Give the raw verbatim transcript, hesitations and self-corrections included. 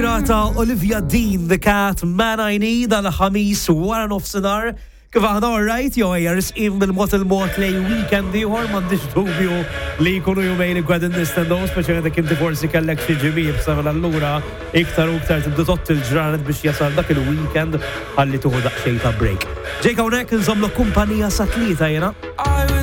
Tirata Olivia Dean, The Cat Man I Need, għal-ħamis wara nofsinhar. Kif aħna all-right, jew ejjers in bil-mod il-mod lej weekend ieħor m'għandix dubju li jkunu jumejn igwadin nistennew, speċjalment jekk inti forsi kellek xi ġimgħa b'sabel allura iktar u iktar tibda tott il-ġranet biex jasal dak il-weekend ħalli tuħu daqsxejn ta' break. Ġejk hawnhekk inżommlok kumpanija sa tlieta jiena.